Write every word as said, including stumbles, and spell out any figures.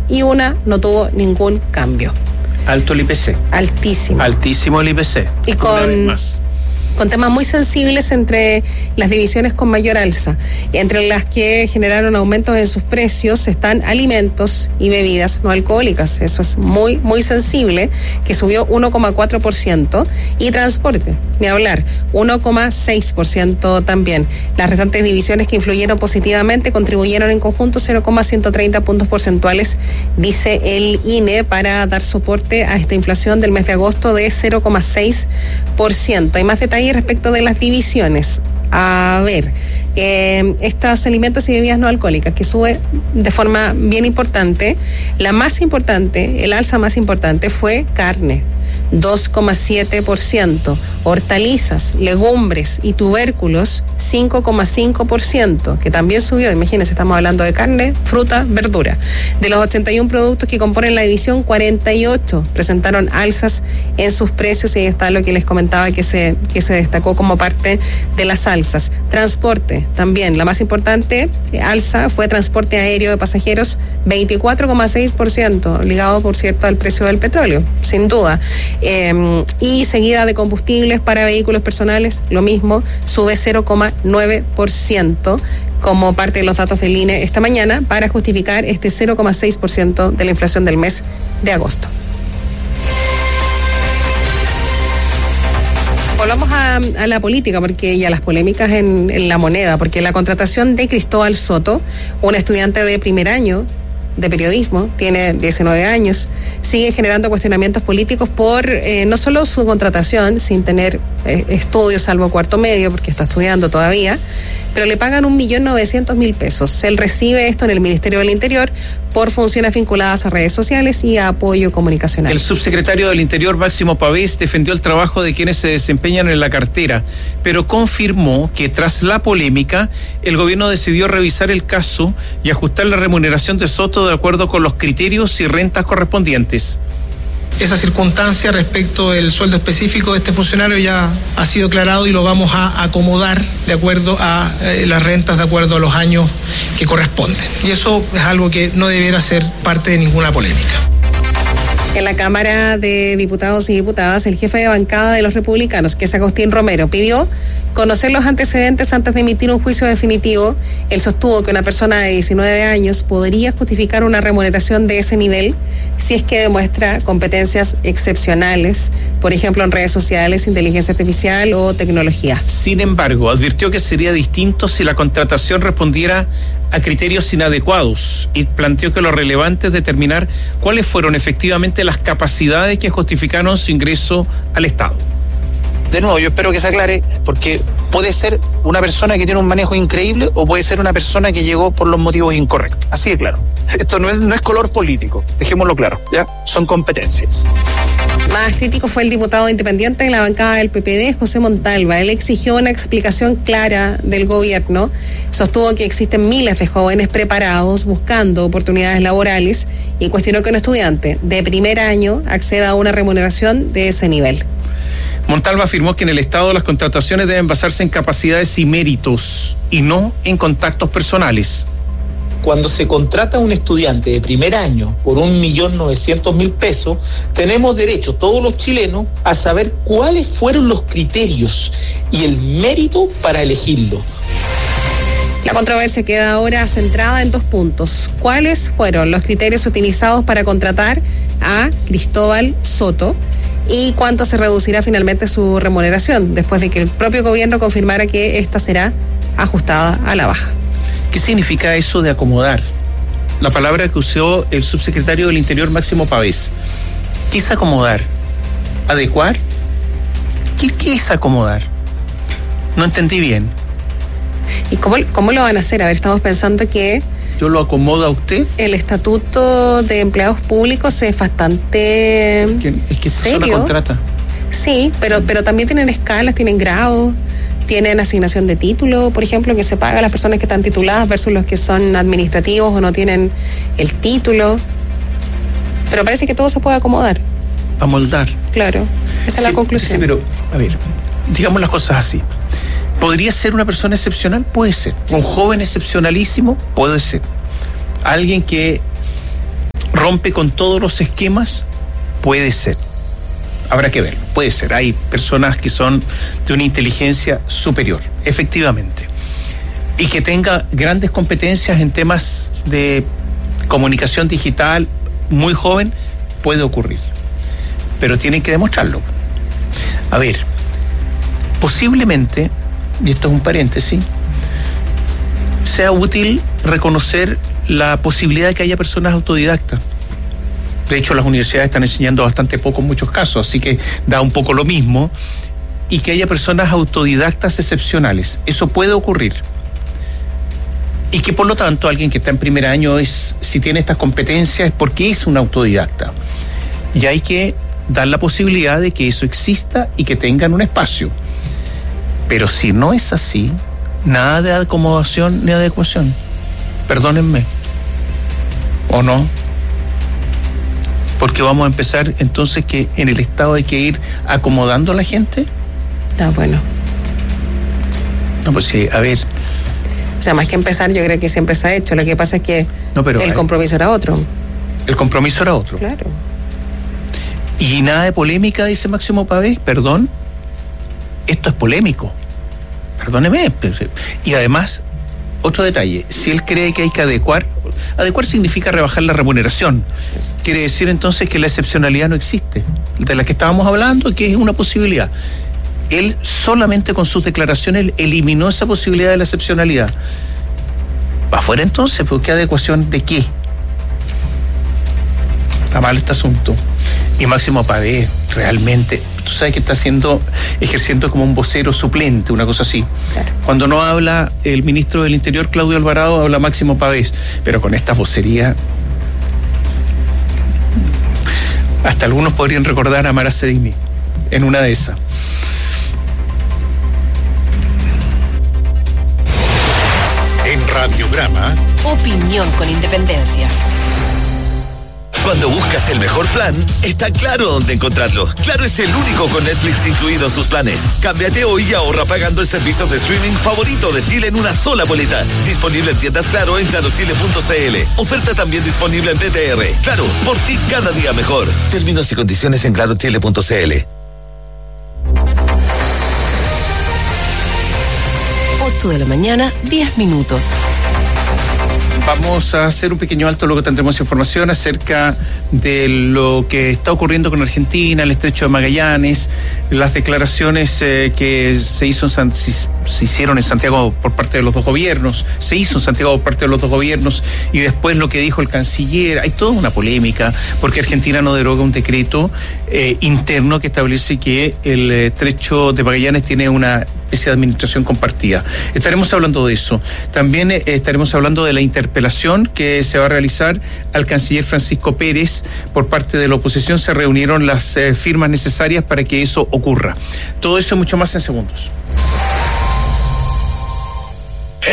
y una no tuvo ningún cambio. Alto el I P C. Altísimo. Altísimo el I P C. Y con, más. con temas muy sensibles entre las divisiones con mayor alza. Entre las que generaron aumentos en sus precios están alimentos y bebidas no alcohólicas. Eso es muy, muy sensible, que subió uno coma cuatro por ciento. Y transporte, ni hablar, uno coma seis por ciento también. Las restantes divisiones que influyeron positivamente contribuyeron en conjunto cero coma ciento treinta puntos porcentuales, dice el I N E, para dar soporte a esta inflación del mes de agosto de cero coma seis por ciento. Hay más detalles respecto de las divisiones. A ver, eh, estos alimentos y bebidas no alcohólicas que sube de forma bien importante. La más importante, el alza más importante fue carne, dos coma siete por ciento, hortalizas, legumbres y tubérculos, cinco coma cinco por ciento, que también subió. Imagínense, estamos hablando de carne, fruta, verdura. De los ochenta y uno productos que componen la división, cuarenta y ocho presentaron alzas en sus precios, y ahí está lo que les comentaba que se, que se destacó como parte de las alzas. Transporte, también, la más importante alza fue transporte aéreo de pasajeros, veinticuatro coma seis por ciento, ligado, por cierto, al precio del petróleo, sin duda. Eh, y seguida de combustibles para vehículos personales, lo mismo, sube cero coma nueve por ciento como parte de los datos del I N E esta mañana, para justificar este cero coma seis por ciento de la inflación del mes de agosto. Volvamos a, a la política porque y a las polémicas en, en la moneda, porque la contratación de Cristóbal Soto, un estudiante de primer año de periodismo, tiene diecinueve años, sigue generando cuestionamientos políticos por eh, no solo su contratación, sin tener eh, estudios salvo cuarto medio, porque está estudiando todavía, pero le pagan un millón novecientos mil pesos. Él recibe esto en el Ministerio del Interior por funciones vinculadas a redes sociales y a apoyo comunicacional. El subsecretario del Interior, Máximo Pavés, defendió el trabajo de quienes se desempeñan en la cartera, pero confirmó que tras la polémica, el gobierno decidió revisar el caso y ajustar la remuneración de Soto de acuerdo con los criterios y rentas correspondientes. Esa circunstancia respecto del sueldo específico de este funcionario ya ha sido aclarado y lo vamos a acomodar de acuerdo a eh, las rentas, de acuerdo a los años que corresponden. Y eso es algo que no debiera ser parte de ninguna polémica. En la Cámara de Diputados y Diputadas, el jefe de bancada de los republicanos, que es Agustín Romero, pidió conocer los antecedentes antes de emitir un juicio definitivo. Él sostuvo que una persona de diecinueve años podría justificar una remuneración de ese nivel si es que demuestra competencias excepcionales, por ejemplo en redes sociales, inteligencia artificial o tecnología. Sin embargo, advirtió que sería distinto si la contratación respondiera a criterios inadecuados y planteó que lo relevante es determinar cuáles fueron efectivamente las capacidades que justificaron su ingreso al Estado. De nuevo, yo espero que se aclare, porque puede ser una persona que tiene un manejo increíble o puede ser una persona que llegó por los motivos incorrectos. Así de claro. Esto no es, no es color político, dejémoslo claro, ¿ya? Son competencias. Más crítico fue el diputado independiente en la bancada del P P D, José Montalva. Él exigió una explicación clara del gobierno. Sostuvo que existen miles de jóvenes preparados buscando oportunidades laborales y cuestionó que un estudiante de primer año acceda a una remuneración de ese nivel. Montalva afirmó que en el Estado las contrataciones deben basarse en capacidades y méritos y no en contactos personales. Cuando se contrata a un estudiante de primer año por un millón novecientos mil pesos, tenemos derecho todos los chilenos a saber cuáles fueron los criterios y el mérito para elegirlo. La controversia queda ahora centrada en dos puntos. ¿Cuáles fueron los criterios utilizados para contratar a Cristóbal Soto? ¿Y cuánto se reducirá finalmente su remuneración después de que el propio gobierno confirmara que esta será ajustada a la baja? ¿Qué significa eso de acomodar? La palabra que usó el subsecretario del Interior, Máximo Pavés. ¿Qué es acomodar? ¿Adecuar? ¿Qué, qué es acomodar? No entendí bien. ¿Y cómo, cómo lo van a hacer? A ver, estamos pensando que... ¿Yo lo acomodo a usted? El estatuto de empleados públicos es bastante es que, es que serio. Es contrata. Sí, pero, pero también tienen escalas, tienen grados, tienen asignación de título, por ejemplo, que se paga a las personas que están tituladas versus los que son administrativos o no tienen el título. Pero parece que todo se puede acomodar. Amoldar. Claro, esa sí, es la conclusión. Sí, pero, a ver, digamos las cosas así. ¿Podría ser una persona excepcional? Puede ser. Sí. ¿Un joven excepcionalísimo? Puede ser. Alguien que rompe con todos los esquemas, puede ser. Habrá que ver, puede ser. Hay personas que son de una inteligencia superior, efectivamente. Y que tenga grandes competencias en temas de comunicación digital, muy joven, puede ocurrir. Pero tienen que demostrarlo. A ver, posiblemente, y esto es un paréntesis, sea útil reconocer la posibilidad de que haya personas autodidactas. De hecho, las universidades están enseñando bastante poco en muchos casos, así que da un poco lo mismo. Y que haya personas autodidactas excepcionales. Eso puede ocurrir. Y que por lo tanto alguien que está en primer año, es, si tiene estas competencias, es porque es un autodidacta. Y hay que dar la posibilidad de que eso exista y que tengan un espacio. Pero si no es así, nada de acomodación ni adecuación. Perdónenme. ¿O no? Porque vamos a empezar entonces que en el Estado hay que ir acomodando a la gente. Ah, bueno. No, pues sí, a ver. O sea, más que empezar, yo creo que siempre se ha hecho. Lo que pasa es que no, pero, el compromiso era otro. El compromiso era otro. Claro. Y nada de polémica, dice Máximo Pavés. Perdón. Esto es polémico. Perdóneme. Y además, otro detalle. Si él cree que hay que adecuar, adecuar significa rebajar la remuneración. Quiere decir entonces que la excepcionalidad no existe, de la que estábamos hablando, que es una posibilidad. Él solamente con sus declaraciones eliminó esa posibilidad de la excepcionalidad. ¿Va afuera entonces? ¿Pero qué adecuación de qué? Está mal este asunto. Y Máximo Pavés, realmente, tú sabes que está haciendo, ejerciendo como un vocero suplente, una cosa así. Claro. Cuando no habla el ministro del Interior, Claudio Alvarado, habla Máximo Pavés. Pero con esta vocería, hasta algunos podrían recordar a Mara Sedimi en una de esas. En Radiograma, opinión con independencia. Cuando buscas el mejor plan, está Claro dónde encontrarlo. Claro es el único con Netflix incluido en sus planes. Cámbiate hoy y ahorra pagando el servicio de streaming favorito de Chile en una sola boleta. Disponible en tiendas Claro en claro chile punto c l. Oferta también disponible en P T R. Claro, por ti cada día mejor. Términos y condiciones en claro chile punto c l. ocho de la mañana, diez minutos. Vamos a hacer un pequeño alto, luego tendremos información acerca de lo que está ocurriendo con Argentina, el estrecho de Magallanes, las declaraciones eh, que se, hizo en San, se, se hicieron en Santiago por parte de los dos gobiernos, se hizo en Santiago por parte de los dos gobiernos, y después lo que dijo el canciller. Hay toda una polémica, porque Argentina no deroga un decreto eh, interno que establece que el estrecho de Magallanes tiene una especie de administración compartida. Estaremos hablando de eso. También eh, estaremos hablando de la interpelación que se va a realizar al canciller Francisco Pérez por parte de la oposición. Se reunieron las eh, firmas necesarias para que eso ocurra. Todo eso y mucho más en segundos.